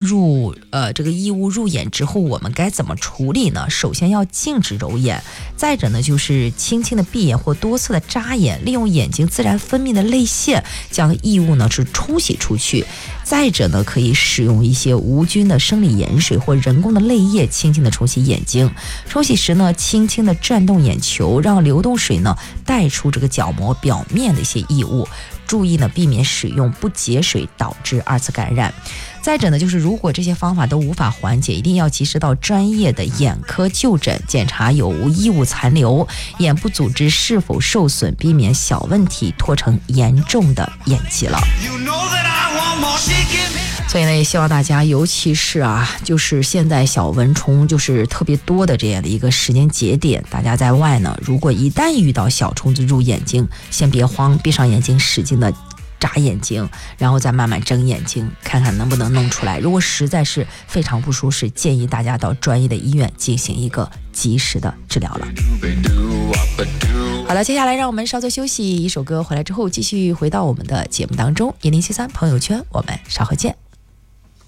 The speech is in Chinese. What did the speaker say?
这个异物入眼之后，我们该怎么处理呢？首先要静止揉眼，再者呢就是轻轻的闭眼或多次的眨眼，利用眼睛自然分泌的泪腺将异物呢是冲洗出去。再者呢，可以使用一些无菌的生理盐水或人工的泪液，轻轻的冲洗眼睛。冲洗时呢，轻轻的转动眼球，让流动水呢带出这个角膜表面的一些异物。注意呢，避免使用不洁水导致二次感染。再者呢，就是如果这些方法都无法缓解，一定要及时到专业的眼科就诊，检查有无异物残留，眼部组织是否受损，避免小问题拖成严重的眼疾了。所以呢，也希望大家，尤其是就是现在小蚊虫就是特别多的这样的一个时间节点，大家在外呢，如果一旦遇到小虫子入眼睛，先别慌，闭上眼睛，使劲的眨眼睛，然后再慢慢睁眼睛，看看能不能弄出来。如果实在是非常不舒适，建议大家到专业的医院进行一个及时的治疗了。好了，接下来让我们稍作休息，一首歌回来之后继续回到我们的节目当中。1073朋友圈，我们稍后见。